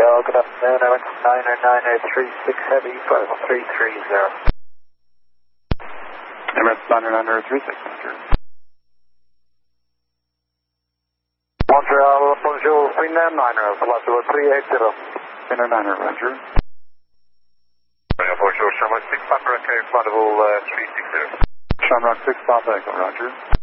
Montreal, good afternoon, Alex 90936 Heavy, plus 330. Emirates 90936, Roger. Montreal, bonjour, Finnair 90, plus 380. Finnair 90, Roger. Bonjour, Shamrock 6 Papa Echo, flight level 360. Shamrock 6 Papa Echo, Roger.